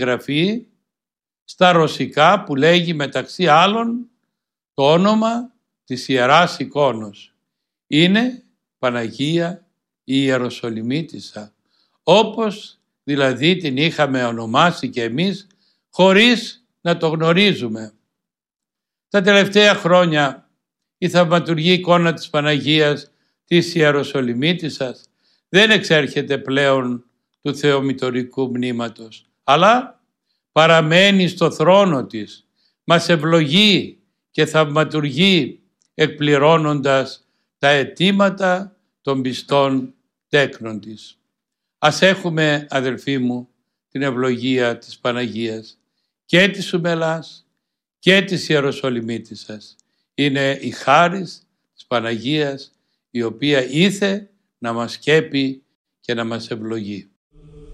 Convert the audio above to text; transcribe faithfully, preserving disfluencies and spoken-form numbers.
γραφή στα ρωσικά που λέγει μεταξύ άλλων το όνομα της Ιεράς Εικόνος. Είναι Παναγία η Ιεροσολυμίτισσα, όπως δηλαδή την είχαμε ονομάσει και εμείς χωρίς να το γνωρίζουμε. Τα τελευταία χρόνια η θαυματουργή εικόνα της Παναγίας της Ιεροσολυμίτισσας δεν εξέρχεται πλέον του θεομητορικού μνήματος, αλλά παραμένει στο θρόνο της, μας ευλογεί και θαυματουργεί εκπληρώνοντας τα αιτήματα των πιστών τέκνων της. Ας έχουμε, αδελφοί μου, την ευλογία της Παναγίας και της Σουμελάς και της Ιεροσολυμίτισσας. Είναι η χάρις της Παναγίας η οποία ήθε να μας σκέπει και να μας ευλογεί.